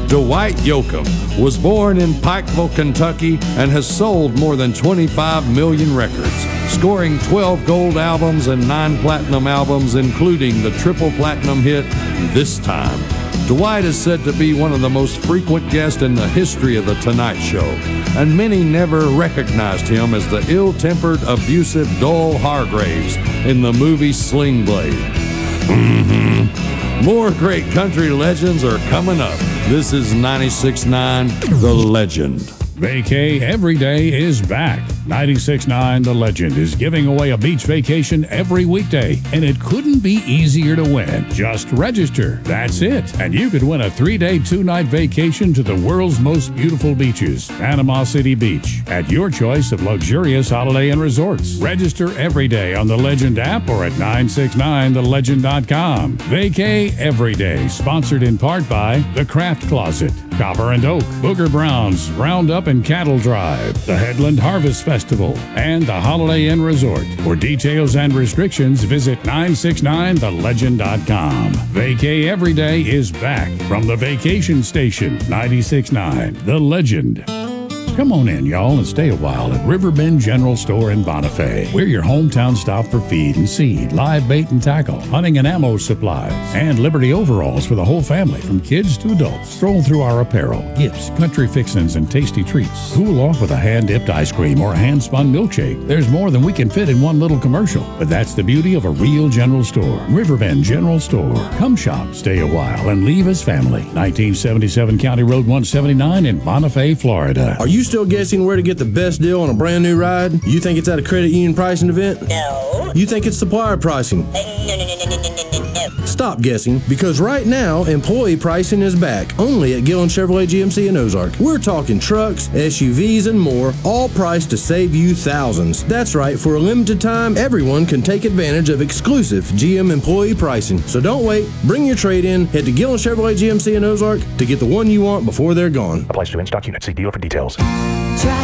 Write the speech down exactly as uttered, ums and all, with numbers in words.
Dwight Yoakam was born in Pikeville, Kentucky, and has sold more than twenty-five million records, scoring twelve gold albums and nine platinum albums, including the triple platinum hit This Time. Dwight is said to be one of the most frequent guests in the history of The Tonight Show, and many never recognized him as the ill-tempered, abusive Doyle Hargraves in the movie Sling Blade. Mm-hmm. More great country legends are coming up. This is ninety-six point nine The Legend. Vacay Every Day is back. ninety-six point nine The Legend is giving away a beach vacation every weekday, and it couldn't be easier to win. Just register. That's it. And you could win a three-day, two-night vacation to the world's most beautiful beaches, Panama City Beach, at your choice of luxurious Holiday Inn resorts. Register every day on the Legend app or at nine six nine the legend dot com. Vacay Every Day, sponsored in part by The Craft Closet, Copper and Oak, Booger Brown's Roundup and Cattle Drive, the Headland Harvest Festival, and the Holiday Inn Resort. For details and restrictions, visit nine six nine the legend dot com. Vacay Every Day is back from the vacation station, ninety-six point nine The Legend. Come on in, y'all, and stay a while at Riverbend General Store in Bonifay. We're your hometown stop for feed and seed, live bait and tackle, hunting and ammo supplies, and Liberty overalls for the whole family, from kids to adults. Stroll through our apparel, gifts, country fixins, and tasty treats. Cool off with a hand-dipped ice cream or a hand-spun milkshake. There's more than we can fit in one little commercial, but that's the beauty of a real general store. Riverbend General Store. Come shop, stay a while, and leave as family. nineteen seventy-seven County Road one seventy-nine in Bonifay, Florida. Are you still guessing where to get the best deal on a brand new ride? You think it's at a credit union pricing event? No. You think it's supplier pricing? Uh, no, no, no, no, no, no, no, no. Stop guessing, because right now, employee pricing is back, only at Gillen Chevrolet G M C in Ozark. We're talking trucks, S U Vs, and more, all priced to save you thousands. That's right, for a limited time, everyone can take advantage of exclusive G M employee pricing. So don't wait, bring your trade in, head to Gillen Chevrolet G M C in Ozark to get the one you want before they're gone. Applies to in-stock units. See dealer for details.